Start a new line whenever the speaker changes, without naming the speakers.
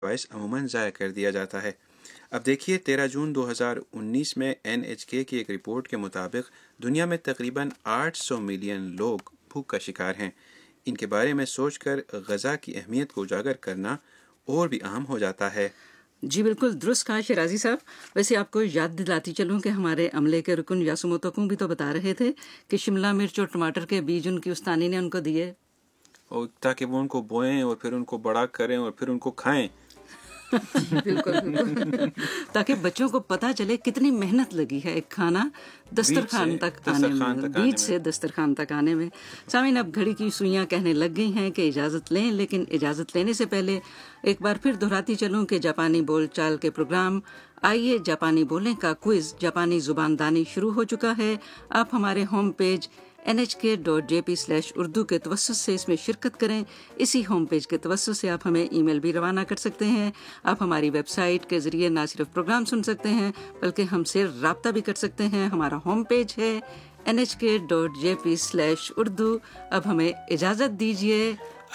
باعث عموماً ضائع کر دیا جاتا ہے۔ اب دیکھیے 13 جون 2019 میں NHK کی ایک رپورٹ کے مطابق دنیا میں تقریباً 800 ملین لوگ بھوک کا شکار ہیں۔ ان کے بارے میں سوچ کر غذا کی اہمیت کو اجاگر کرنا اور بھی اہم ہو جاتا ہے۔
جی بالکل درست کہا شیرازی صاحب۔ ویسے آپ کو یاد دلاتی چلوں کہ ہمارے عملے کے رکن یاسو موتوکو بھی تو بتا رہے تھے کہ شملہ مرچ اور ٹماٹر کے بیج ان کی استانی نے ان کو دیے،
اور تاکہ وہ ان کو بوئیں اور پھر ان کو بڑا کریں اور پھر ان کو کھائیں۔
بالکل بالکل، تاکہ بچوں کو پتہ چلے کتنی محنت لگی ہے ایک کھانا دسترخوان تک آنے میں، بیج سے دسترخوان تک آنے میں۔ سامعین، اب گھڑی کی سوئیاں کہنے لگ گئی ہیں کہ اجازت لیں، لیکن اجازت لینے سے پہلے ایک بار پھر دہراتی چلوں کہ جاپانی بول چال کے پروگرام آئیے جاپانی بولیں کا کوئز جاپانی زبان دانی شروع ہو چکا ہے۔ آپ ہمارے ہوم پیج nhk.jp/urdu کے توسط سے اس میں شرکت کریں۔ اسی ہوم پیج کے توسط سے آپ ہمیں ای میل بھی روانہ کر سکتے ہیں۔ آپ ہماری ویب سائٹ کے ذریعے نہ صرف پروگرام سن سکتے ہیں بلکہ ہم سے رابطہ بھی کر سکتے ہیں۔ ہمارا ہوم پیج ہے nhk.jp/urdu۔ اب ہمیں اجازت دیجیے۔